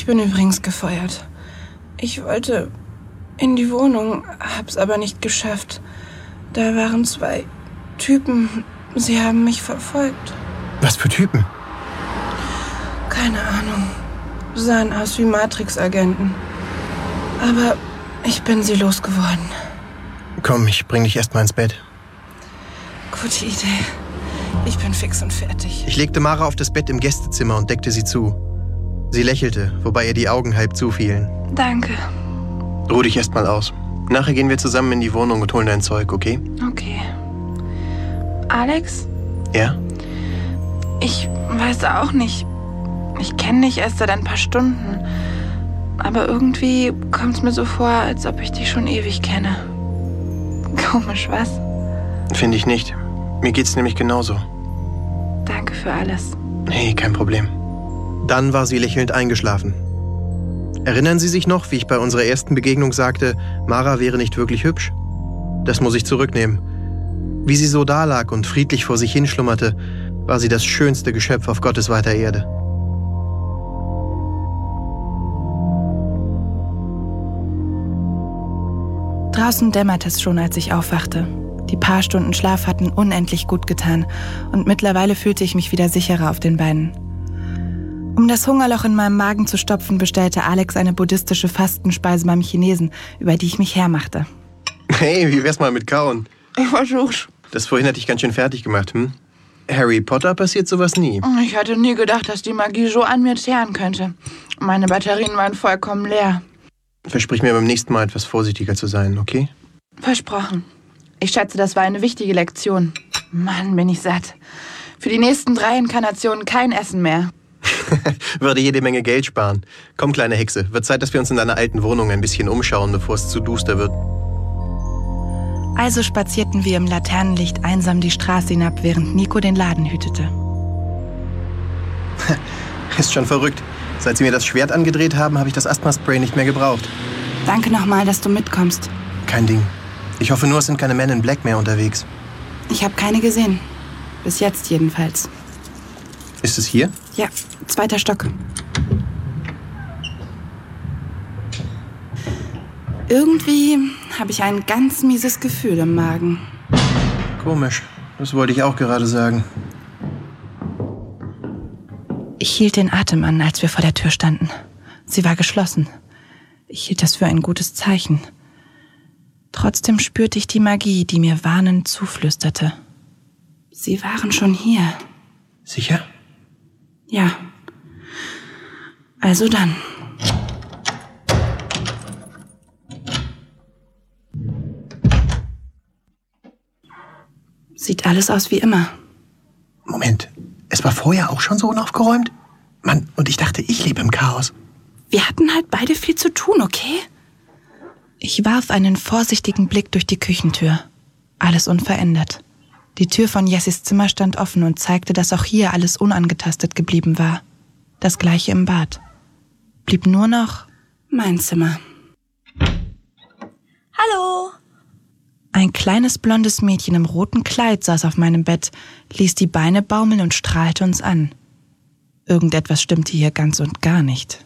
bin übrigens gefeuert. Ich wollte in die Wohnung, hab's aber nicht geschafft. Da waren 2 Typen. Sie haben mich verfolgt. Was für Typen? Keine Ahnung. Sahen aus wie Matrix-Agenten. Aber ich bin sie losgeworden. Komm, ich bring dich erst mal ins Bett. Gute Idee. Ich bin fix und fertig. Ich legte Mara auf das Bett im Gästezimmer und deckte sie zu. Sie lächelte, wobei ihr die Augen halb zufielen. Danke. Ruh dich erst mal aus. Nachher gehen wir zusammen in die Wohnung und holen dein Zeug, okay? Okay. Alex? Ja? Ich weiß auch nicht. Ich kenne dich erst seit ein paar Stunden. Aber irgendwie kommt es mir so vor, als ob ich dich schon ewig kenne. Komisch, was? Finde ich nicht. Mir geht's nämlich genauso. Danke für alles. Hey, kein Problem. Dann war sie lächelnd eingeschlafen. Erinnern Sie sich noch, wie ich bei unserer ersten Begegnung sagte, Mara wäre nicht wirklich hübsch? Das muss ich zurücknehmen. Wie sie so dalag und friedlich vor sich hinschlummerte, war sie das schönste Geschöpf auf Gottes weiter Erde. Draußen dämmerte es schon, als ich aufwachte. Die paar Stunden Schlaf hatten unendlich gut getan und mittlerweile fühlte ich mich wieder sicherer auf den Beinen. Um das Hungerloch in meinem Magen zu stopfen, bestellte Alex eine buddhistische Fastenspeise beim Chinesen, über die ich mich hermachte. Hey, wie wär's mal mit Kauen? Ich versuch's. Das vorhin hatte ich ganz schön fertig gemacht, hm? Harry Potter passiert sowas nie. Ich hatte nie gedacht, dass die Magie so an mir zehren könnte. Meine Batterien waren vollkommen leer. Versprich mir beim nächsten Mal etwas vorsichtiger zu sein, okay? Versprochen. Ich schätze, das war eine wichtige Lektion. Mann, bin ich satt. Für die nächsten 3 Inkarnationen kein Essen mehr. Würde jede Menge Geld sparen. Komm, kleine Hexe, wird Zeit, dass wir uns in deiner alten Wohnung ein bisschen umschauen, bevor es zu duster wird. Also spazierten wir im Laternenlicht einsam die Straße hinab, während Nico den Laden hütete. Ist schon verrückt. Seit sie mir das Schwert angedreht haben, habe ich das Asthma-Spray nicht mehr gebraucht. Danke nochmal, dass du mitkommst. Kein Ding. Ich hoffe nur, es sind keine Men in Black mehr unterwegs. Ich habe keine gesehen. Bis jetzt jedenfalls. Ist es hier? Ja, 2. Stock. Irgendwie habe ich ein ganz mieses Gefühl im Magen. Komisch. Das wollte ich auch gerade sagen. Ich hielt den Atem an, als wir vor der Tür standen. Sie war geschlossen. Ich hielt das für ein gutes Zeichen. Trotzdem spürte ich die Magie, die mir warnend zuflüsterte. Sie waren schon hier. Sicher? Ja. Also dann. Sieht alles aus wie immer. Moment, es war vorher auch schon so unaufgeräumt? Mann, und ich dachte, ich lebe im Chaos. Wir hatten halt beide viel zu tun, okay? Ich warf einen vorsichtigen Blick durch die Küchentür. Alles unverändert. Die Tür von Jessis Zimmer stand offen und zeigte, dass auch hier alles unangetastet geblieben war. Das gleiche im Bad. Blieb nur noch mein Zimmer. Hallo! Ein kleines blondes Mädchen im roten Kleid saß auf meinem Bett, ließ die Beine baumeln und strahlte uns an. Irgendetwas stimmte hier ganz und gar nicht.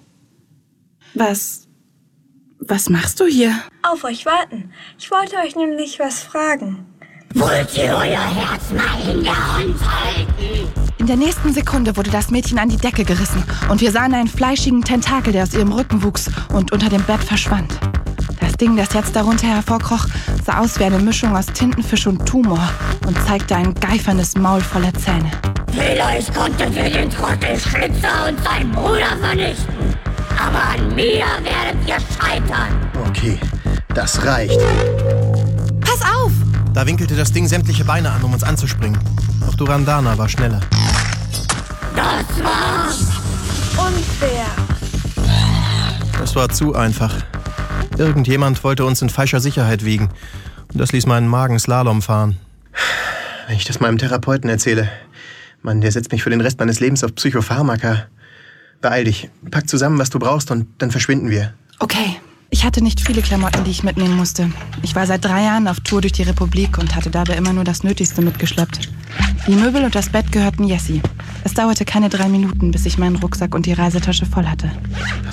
Was machst du hier? Auf euch warten. Ich wollte euch nämlich was fragen. Wollt ihr euer Herz mal in der Hand halten? In der nächsten Sekunde wurde das Mädchen an die Decke gerissen und wir sahen einen fleischigen Tentakel, der aus ihrem Rücken wuchs und unter dem Bett verschwand. Das Ding, das jetzt darunter hervorkroch, sah aus wie eine Mischung aus Tintenfisch und Tumor und zeigte ein geiferndes Maul voller Zähne. Vielleicht konnten wir den Trottel Schlitzer und seinen Bruder vernichten. Aber an mir werdet ihr scheitern. Okay, das reicht. Pass auf! Da winkelte das Ding sämtliche Beine an, um uns anzuspringen. Doch Durandana war schneller. Das war's. Unfair. Das war zu einfach. Irgendjemand wollte uns in falscher Sicherheit wiegen. Und das ließ meinen Magen Slalom fahren. Wenn ich das meinem Therapeuten erzähle, Mann, der setzt mich für den Rest meines Lebens auf Psychopharmaka. Beeil dich, pack zusammen, was du brauchst und dann verschwinden wir. Okay. Ich hatte nicht viele Klamotten, die ich mitnehmen musste. Ich war seit 3 Jahren auf Tour durch die Republik und hatte dabei immer nur das Nötigste mitgeschleppt. Die Möbel und das Bett gehörten Jessie. Es dauerte keine 3 Minuten, bis ich meinen Rucksack und die Reisetasche voll hatte.